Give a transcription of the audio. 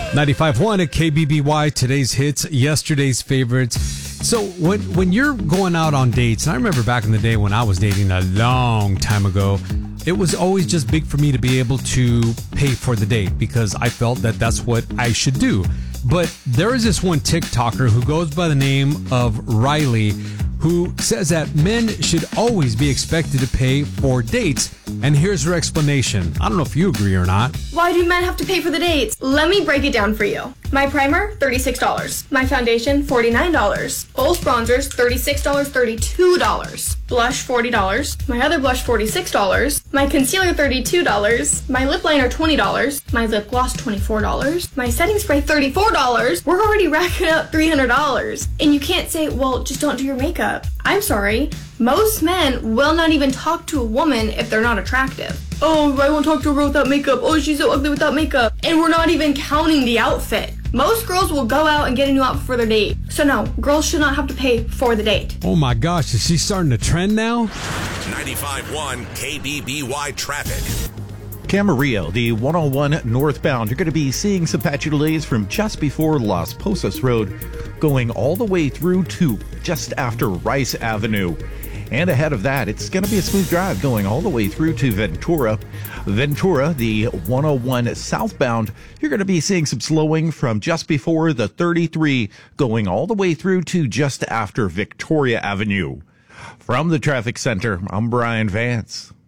95.1 at KBBY, today's hits, yesterday's favorites. So when you're going out on dates, and I remember back in the day when I was dating a long time ago, it was always just big for me to be able to pay for the date because I felt that that's what I should do. But there is this one TikToker who goes by the name of Riley, who says that men should always be expected to pay for dates. And here's her explanation. I don't know if you agree or not. Why do men have to pay for the dates? Let me break it down for you. My primer, $36. My foundation, $49. False bronzers, $36, $32. Blush, $40. My other blush, $46. My concealer, $32. My lip liner, $20. My lip gloss, $24. My setting spray, $34. We're already racking up $300. And you can't say, well, just don't do your makeup. I'm sorry. Most men will not even talk to a woman if they're not attractive. Oh, I won't talk to her without makeup. Oh, she's so ugly without makeup. And we're not even counting the outfit. Most girls will go out and get a new outfit for their date. So no, girls should not have to pay for the date. Oh my gosh, is she starting to trend now? 95.1 KBBY traffic. Camarillo, the 101 northbound. You're going to be seeing some patchy delays from just before Las Posas Road, going all the way through to just after Rice Avenue. And ahead of that, it's going to be a smooth drive going all the way through to Ventura. Ventura, the 101 southbound, you're going to be seeing some slowing from just before the 33 going all the way through to just after Victoria Avenue. From the traffic center, I'm Brian Vance.